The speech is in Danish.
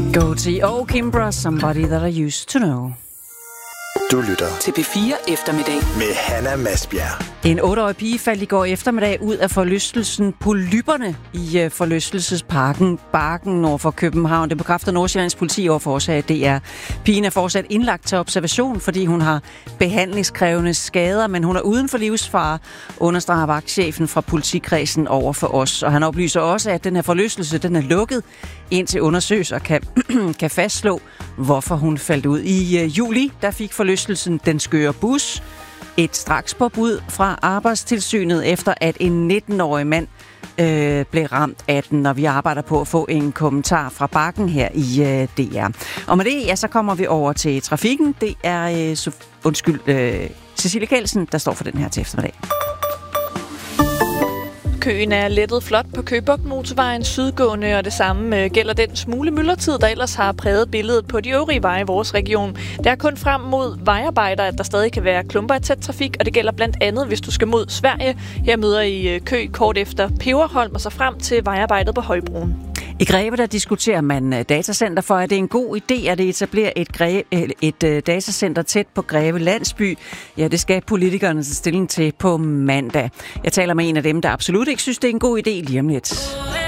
Goatee og Kimbra, Somebody That I Used To Know. Du lytter til P4 Eftermiddag med Hanna Masbjerg. En 8-årig pige faldt i går eftermiddag ud af forlystelsen Polypperne i forlystelsesparken Barken nord for København. Det bekræfter Nordsjællands politi overfor os af DR. Pigen er fortsat indlagt til observation, fordi hun har behandlingskrævende skader, men hun er uden for livsfare, understreger vagtchefen fra politikredsen over for os. Og han oplyser også, at den her forlystelse den er lukket indtil undersøgelser kan fastslå, hvorfor hun faldt ud. I juli der fik forlystelsen Den Skøre Bus et strakspåbud fra Arbejdstilsynet, efter at en 19-årig mand blev ramt af den, og vi arbejder på at få en kommentar fra Bakken her i DR. Og med det, ja, så kommer vi over til trafikken. Det er Cecilie Kjeldsen, der står for den her til eftermiddag. Køen er lettet flot på Køge Bugt Motorvejen sydgående, og det samme gælder den smule myldretid, der ellers har præget billedet på de øvrige veje i vores region. Det er kun frem mod vejarbejder, at der stadig kan være klumper af tæt trafik, og det gælder blandt andet, hvis du skal mod Sverige. Her møder I kø kort efter Peberholm og så frem til vejarbejdet på Højbroen. I Greve, der diskuterer man datacenter for, at det er en god idé, at det etablerer et datacenter tæt på Greve Landsby. Ja, det skal politikerne tage stilling til på mandag. Jeg taler med en af dem, der absolut ikke synes, det er en god idé lige om lidt.